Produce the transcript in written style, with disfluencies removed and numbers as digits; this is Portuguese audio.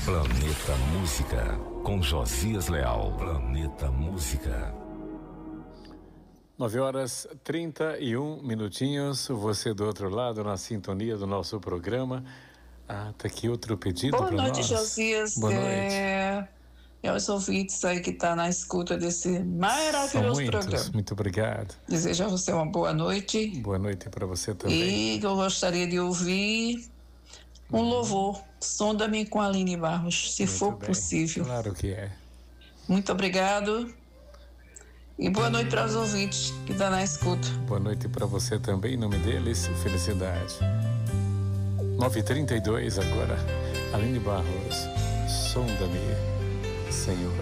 Planeta Música, com Josias Leal. Planeta Música. 9h31. Você do outro lado, na sintonia do nosso programa. Tá aqui outro pedido para nós. Boa noite, Josias. Boa noite. E aos ouvintes aí que tá na escuta desse maravilhoso programa. Muito obrigado. Desejo a você uma boa noite. Boa noite para você também. E eu gostaria de ouvir um louvor, Sonda-me com a Aline Barros, se Muito for bem. possível. Claro que é. Muito obrigado. E boa noite para os ouvintes que estão na escuta. Boa noite para você também, em nome deles, felicidade. 9h32 agora, Aline Barros, sonda-me, Senhor.